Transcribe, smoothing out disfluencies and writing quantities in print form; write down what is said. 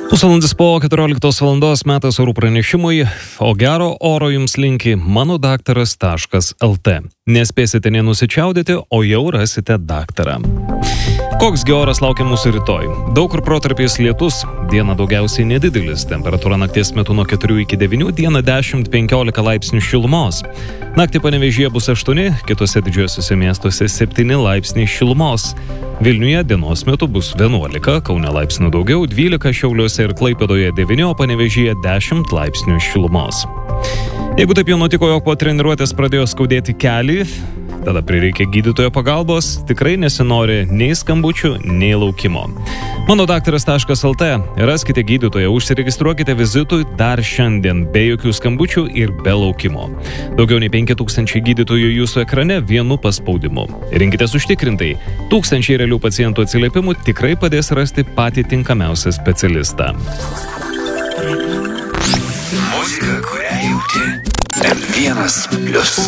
Pusvalandis po 14 valandos metas orų pranešimui, o gero oro jums linki mano daktaras.lt. Nespėsite nenusičiaudyti, o jau rasite daktarą. Koksgi oras laukia mūsų rytoj? Daug kur protarpiais lietus, diena daugiausiai nedidelis, temperatūra nakties metu nuo 4 iki 9, diena 10-15 laipsnių šilumos. Naktį Panevėžyje bus 8, kitose didžiuosiuose miestuose 7 laipsniai šilumos. Vilniuje dienos metu bus 11, Kaune laipsnių daugiau, 12 Šiauliuose ir Klaipėdoje 9, o Panevėžyje 10 laipsnių šilumos. Jeigu taip jau nutiko, jog po treniruotės pradėjo skaudėti kelį, tada prireikia gydytojo pagalbos, tikrai nesinori nei skambučių, nei laukimo. Mano daktaras.lt, raskite gydytoją, užsiregistruokite vizitui dar šiandien, be jokių skambučių ir be laukimo. Daugiau nei 5000 gydytojų jūsų ekrane vienu paspaudimu. Rinkitės užtikrintai, 1000 realių pacientų atsiliepimų tikrai padės rasti patį tinkamiausią specialistą. Muzika, kurią jauti. M1+.